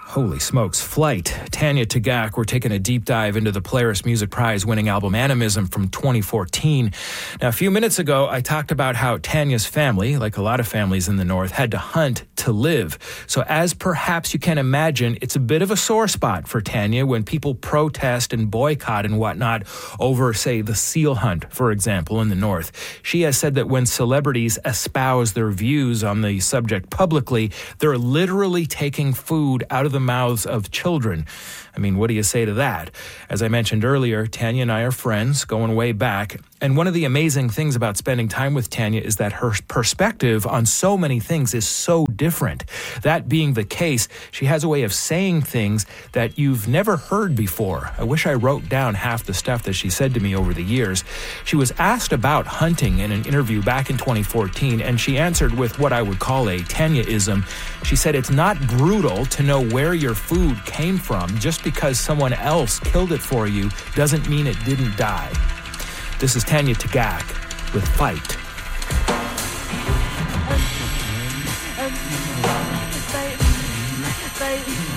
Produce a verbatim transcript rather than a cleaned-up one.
Holy smokes. Flight. Tanya Tagaq. We're taking a deep dive into the Polaris Music Prize winning album Animism from twenty fourteen. Now, a few minutes ago, I talked about how Tanya's family, like a lot of families in the North, had to hunt to live. So as perhaps you can imagine, it's a bit of a sore spot for Tanya when people protest and boycott and whatnot over, say, the seal hunt, for example, in the North. She has said that when celebrities espouse their views on the subject publicly, they're literally taking food out of the mouths of children. I mean, what do you say to that? As I mentioned earlier, Tanya and I are friends, going way back. And one of the amazing things about spending time with Tanya is that her perspective on so many things is so different. That being the case, she has a way of saying things that you've never heard before. I wish I wrote down half the stuff that she said to me over the years. She was asked about hunting in an interview back in twenty fourteen, and she answered with what I would call a Tanya-ism. She said, "It's not brutal to know where your food came from. Just because someone else killed it for you doesn't mean it didn't die." This is Tanya Tagaq with Fight. Fight.